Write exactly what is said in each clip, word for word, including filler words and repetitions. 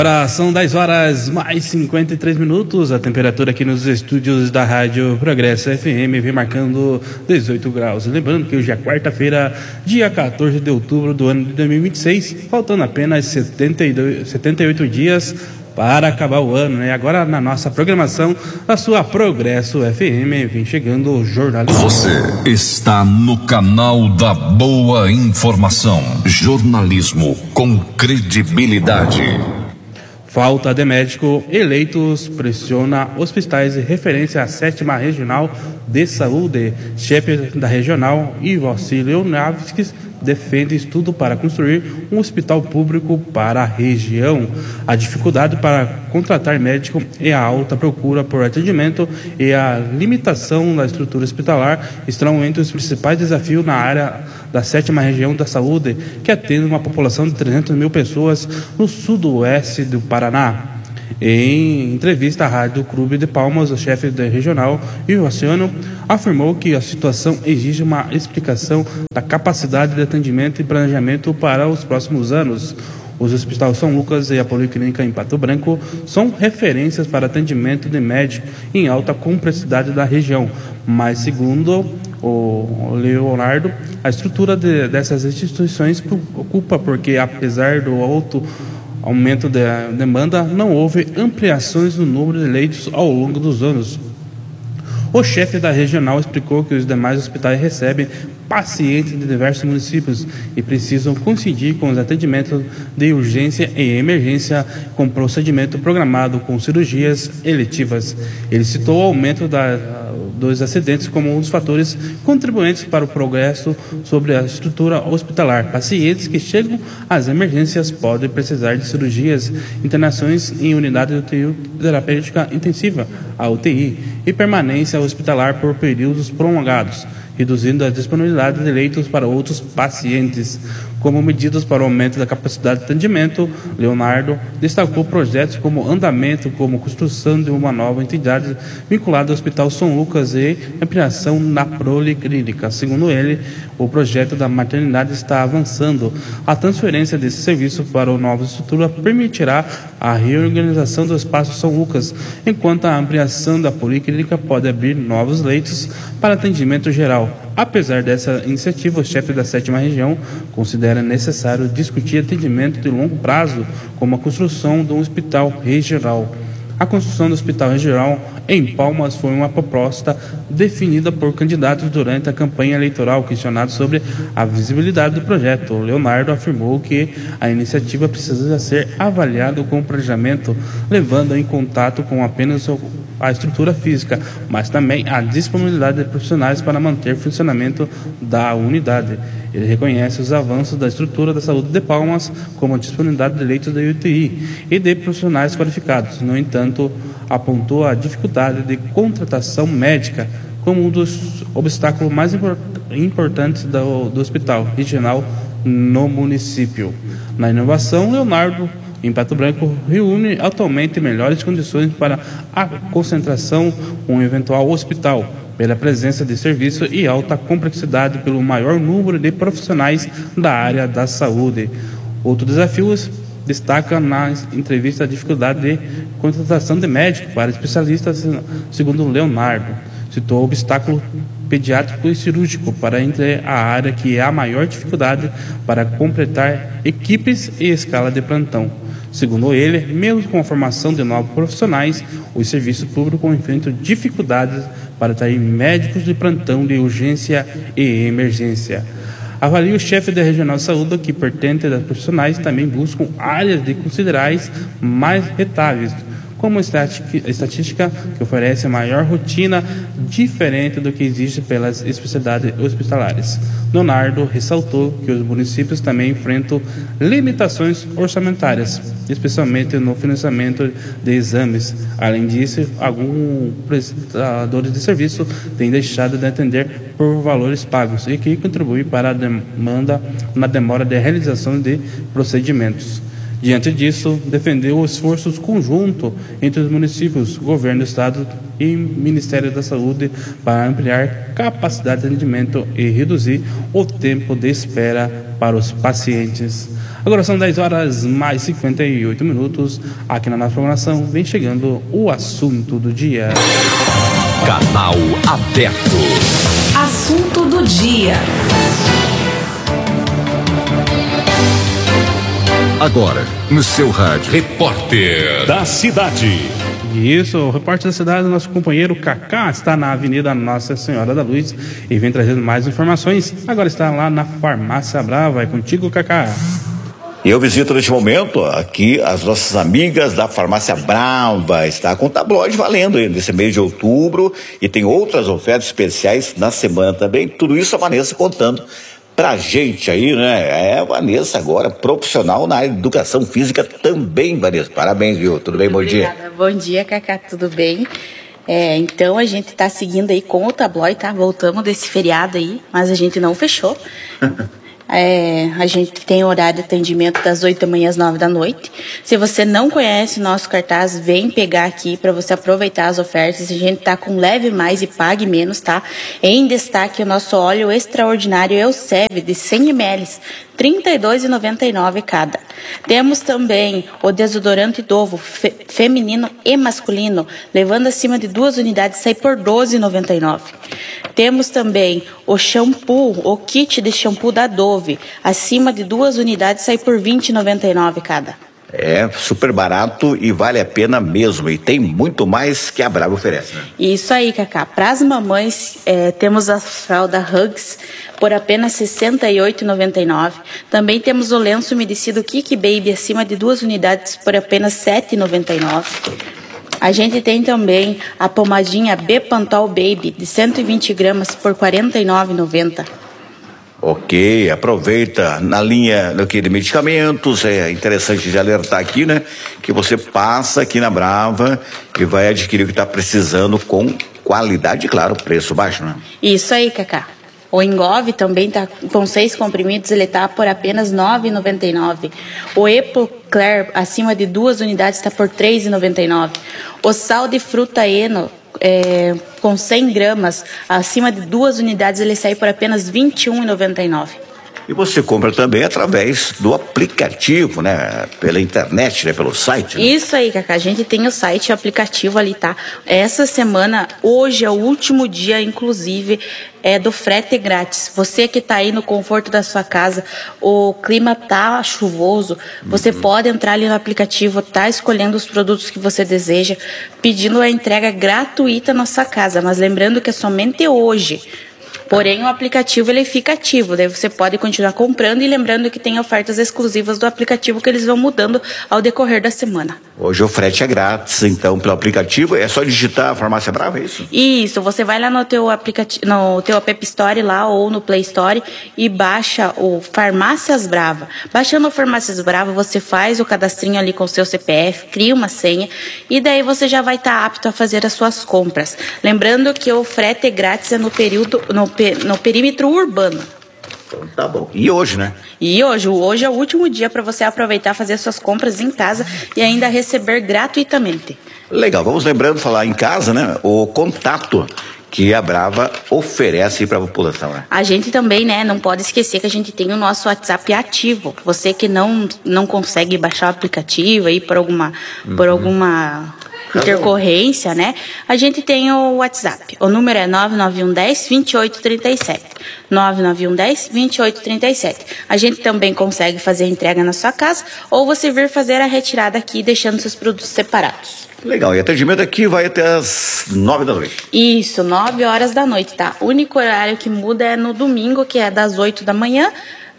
Agora são dez horas mais cinquenta e três minutos. A temperatura aqui nos estúdios da Rádio Progresso F M vem marcando dezoito graus. Lembrando que hoje é quarta-feira, dia quatorze de outubro do ano de dois mil e vinte e seis, faltando apenas setenta e dois, setenta e oito dias para acabar o ano, né? Agora na nossa programação, a sua Progresso F M, vem chegando o jornalismo. Você está no canal da Boa Informação. Jornalismo com credibilidade. Falta de médico, eleitos pressiona hospitais em referência à sétima regional de saúde. Chefe da regional, Ivo Auxílio Naves, defende estudo para construir um hospital público para a região. A dificuldade para contratar médico e a alta procura por atendimento e a limitação da estrutura hospitalar estão entre os principais desafios na área da sétima região da saúde, que atende uma população de trezentas mil pessoas no sudoeste do Paraná. Em entrevista à Rádio Clube de Palmas, o chefe da regional, Ivo Auxílio, afirmou que a situação exige uma explicação da capacidade de atendimento e planejamento para os próximos anos. Os hospitais São Lucas e a Policlínica em Pato Branco são referências para atendimento de médico em alta complexidade da região, mas segundo o Leonardo, a estrutura de, dessas instituições preocupa porque, apesar do alto aumento da demanda, não houve ampliações no número de leitos ao longo dos anos. O chefe da regional explicou que os demais hospitais recebem pacientes de diversos municípios e precisam coincidir com os atendimentos de urgência e emergência com procedimento programado com cirurgias eletivas. Ele citou o aumento da, dos acidentes como um dos fatores contribuintes para o progresso sobre a estrutura hospitalar. Pacientes que chegam às emergências podem precisar de cirurgias, internações em unidade de U T I terapêutica intensiva, a U T I, e permanência hospitalar por períodos prolongados, reduzindo a disponibilidade de leitos para outros pacientes. Como medidas para o aumento da capacidade de atendimento, Leonardo destacou projetos como andamento, como construção de uma nova entidade vinculada ao Hospital São Lucas e ampliação na Policlínica. Segundo ele, o projeto da maternidade está avançando. A transferência desse serviço para a nova estrutura permitirá a reorganização do Espaço São Lucas, enquanto a ampliação da Policlínica pode abrir novos leitos para atendimento geral. Apesar dessa iniciativa, o chefe da sétima região considera necessário discutir atendimento de longo prazo, como a construção de um hospital regional. A construção do hospital regional em Palmas foi uma proposta definida por candidatos durante a campanha eleitoral. Questionado sobre a visibilidade do projeto, Leonardo afirmou que a iniciativa precisa ser avaliada com planejamento, levando em contato com apenas a estrutura física, mas também a disponibilidade de profissionais para manter o funcionamento da unidade. Ele reconhece os avanços da estrutura da saúde de Palmas, como a disponibilidade de leitos da U T I e de profissionais qualificados. No entanto, apontou a dificuldade de contratação médica como um dos obstáculos mais import- importantes do, do hospital regional no município. Na inovação, Leonardo, em Pato Branco, reúne atualmente melhores condições para a concentração com um eventual hospital, pela presença de serviço e alta complexidade pelo maior número de profissionais da área da saúde. Outro desafio destaca na entrevista a dificuldade de contratação de médico para especialistas, segundo Leonardo. Citou o obstáculo pediátrico e cirúrgico para entre a área que é a maior dificuldade para completar equipes e escala de plantão. Segundo ele, mesmo com a formação de novos profissionais, os serviços públicos enfrentam dificuldades para atrair médicos de plantão de urgência e emergência. Avalia o chefe da Regional de Saúde que pertence das profissionais também buscam áreas de consideráveis mais rentáveis, como estatística que oferece maior rotina diferente do que existe pelas especialidades hospitalares. Leonardo ressaltou que os municípios também enfrentam limitações orçamentárias, especialmente no financiamento de exames. Além disso, alguns prestadores de serviço têm deixado de atender por valores pagos e que contribuem para a demanda na demora de realização de procedimentos. Diante disso, defendeu esforços conjuntos entre os municípios, governo do estado e Ministério da Saúde para ampliar capacidade de atendimento e reduzir o tempo de espera para os pacientes. Agora são dez horas mais cinquenta e oito minutos. Aqui na nossa programação vem chegando o assunto do dia. Canal aberto. Assunto do dia. Agora, no seu rádio. Repórter da cidade. Isso, o repórter da cidade, nosso companheiro Cacá, está na Avenida Nossa Senhora da Luz e vem trazendo mais informações. Agora está lá na Farmácia Brava. É contigo, Cacá. Eu visito neste momento aqui as nossas amigas da Farmácia Brava. Está com tabloide valendo nesse mês de outubro e tem outras ofertas especiais na semana também. Tudo isso a Vanessa contando pra gente aí, né? É a Vanessa agora, profissional na área de educação física também, Vanessa. Parabéns, viu? Tudo bem? Bom dia. Obrigada. Bom dia, Cacá. Tudo bem? É, então a gente tá seguindo aí com o tabloide, tá? Voltamos desse feriado aí, mas a gente não fechou. É, a gente tem horário de atendimento das oito da manhã às nove da noite. Se você não conhece o nosso cartaz, vem pegar aqui para você aproveitar as ofertas. A gente tá com leve mais e pague menos, tá? Em destaque o nosso óleo extraordinário Elseve de cem mililitros, trinta e dois reais e noventa e nove centavos cada. Temos também o desodorante Dove fe, feminino e masculino, levando acima de duas unidades, sai por doze reais e noventa e nove centavos. Temos também o shampoo, o kit de shampoo da Dove, acima de duas unidades, sai por vinte reais e noventa e nove centavos cada. É super barato e vale a pena mesmo. E tem muito mais que a Brava oferece, né? Isso aí, Cacá. Para as mamães, é, temos a fralda Hugs por apenas sessenta e oito reais e noventa e nove centavos. Também temos o lenço umedecido Kiki Baby acima de duas unidades por apenas sete reais e noventa e nove centavos. A gente tem também a pomadinha Bepantol Baby de cento e vinte gramas por quarenta e nove reais e noventa centavos. Ok, aproveita na linha do que de medicamentos. É interessante de alertar aqui, né? Que você passa aqui na Brava e vai adquirir o que está precisando com qualidade, claro, preço baixo, né? Isso aí, Cacá. O Engove também está com seis comprimidos, ele está por apenas nove reais e noventa e nove centavos. O Epocler, acima de duas unidades, está por três reais e noventa e nove centavos. O sal de fruta Eno, é, com cem gramas, acima de duas unidades, ele sai por apenas vinte e um reais e noventa e nove centavos. E você compra também através do aplicativo, né? Pela internet, né? Pelo site. Né? Isso aí, Cacá. A gente tem o site e o aplicativo ali, tá? Essa semana, hoje é o último dia, inclusive, é do frete grátis. Você que tá aí no conforto da sua casa, o clima tá chuvoso, você uhum. pode entrar ali no aplicativo, tá escolhendo os produtos que você deseja, pedindo a entrega gratuita na sua casa. Mas lembrando que é somente hoje. Porém, o aplicativo ele fica ativo, daí você pode continuar comprando e lembrando que tem ofertas exclusivas do aplicativo que eles vão mudando ao decorrer da semana. Hoje o frete é grátis, então, pelo aplicativo, é só digitar a Farmácia Brava, é isso? Isso, você vai lá no teu aplicativo, no teu App Store lá ou no Play Store e baixa o Farmácias Brava. Baixando o Farmácias Brava, você faz o cadastrinho ali com o seu C P F, cria uma senha e daí você já vai estar apto a fazer as suas compras. Lembrando que o frete grátis é no período, no no perímetro urbano. Então tá bom. E hoje, né? E hoje, hoje é o último dia para você aproveitar, fazer suas compras em casa e ainda receber gratuitamente. Legal, vamos lembrando, falar em casa, né? O contato que a Brava oferece para a população, né? A gente também, né, não pode esquecer que a gente tem o nosso WhatsApp ativo. Você que não, não consegue baixar o aplicativo aí por alguma, uhum. por alguma intercorrência, né? A gente tem o WhatsApp. O número é nove nove um um zero, dois oito três sete. nove nove um um zero, dois oito três sete. A gente também consegue fazer a entrega na sua casa ou você vir fazer a retirada aqui, deixando seus produtos separados. Legal, e atendimento aqui vai até as nove da noite. Isso, nove horas da noite, tá? O único horário que muda é no domingo, que é das oito da manhã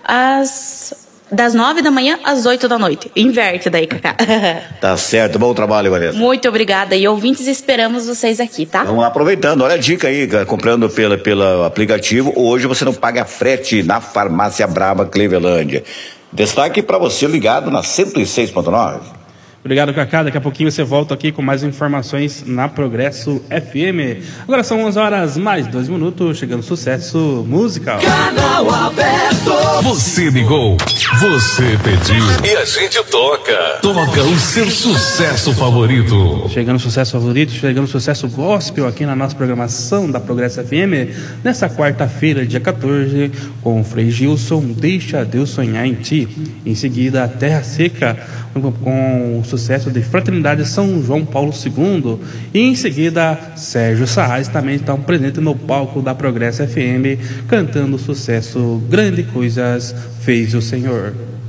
às... das nove da manhã às oito da noite. Inverte daí, Cacá. Tá certo, bom trabalho, Vanessa. Muito obrigada. E ouvintes, esperamos vocês aqui, tá? Vamos lá, aproveitando, olha a dica aí, comprando pela, pelo aplicativo, hoje você não paga frete na Farmácia Brava Clevelândia. Destaque para você ligado na cento e seis ponto nove. Obrigado, Cacá. Daqui a pouquinho você volta aqui com mais informações na Progresso F M. Agora são onze horas mais dois minutos, chegando sucesso musical. Canal aberto. Você ligou, você pediu e a gente toca. Toca o seu sucesso favorito. Chegando sucesso favorito, chegando sucesso gospel aqui na nossa programação da Progresso F M. Nessa quarta-feira, dia quatorze, com o Frei Gilson, Deixa Deus Sonhar em Ti. Em seguida, Terra Seca, com o sucesso de Fraternidade São João Paulo segundo. E em seguida, Sérgio Sarraz também está presente no palco da Progresso F M, cantando o sucesso Grande Coisas Fez o Senhor.